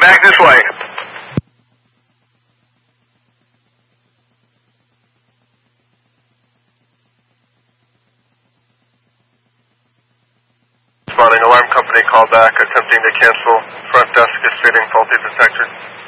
back this way. Responding, alarm company call back, attempting to cancel. Front desk is stating faulty detector.